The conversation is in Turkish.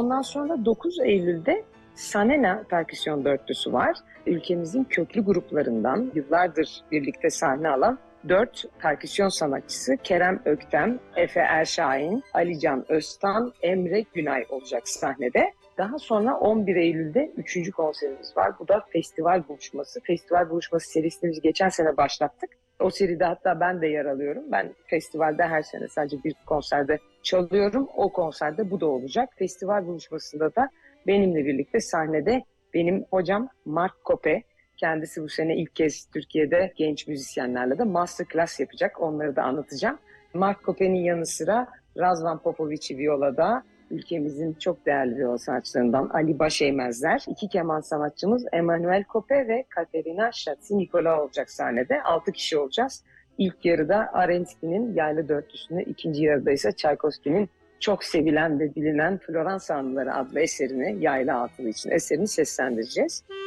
Ondan sonra 9 Eylül'de Sanena perküsyon dörtlüsü var. Ülkemizin köklü gruplarından yıllardır birlikte sahne alan 4 perküsyon sanatçısı Kerem Öktem, Efe Erşahin, Alican Öztan, Emre Günay olacak sahnede. Daha sonra 11 Eylül'de 3. konserimiz var. Bu da festival buluşması. Festival buluşması serisini biz geçen sene başlattık. O seride hatta ben de yer alıyorum. Ben festivalde her sene sadece bir konserde çalıyorum. O konserde bu da olacak. Festival buluşmasında da benimle birlikte sahnede benim hocam Mark Kope. Kendisi bu sene ilk kez Türkiye'de genç müzisyenlerle de masterclass yapacak. Onları da anlatacağım. Mark Kope'nin yanı sıra Razvan Popovici Viola'da, ülkemizin çok değerli viola sanatçılarından Ali Başeymezler. 2 keman sanatçımız Emanuel Kope ve Katerina Şatsi-Nikola olacak sahnede. 6 kişi olacağız. İlk yarıda Arensky'nin Yaylı Dörtlüsü'nü, ikinci yarıda ise Çaykovski'nin çok sevilen ve bilinen Florans Anıları adlı eserini, yaylı altılı için eserini seslendireceğiz.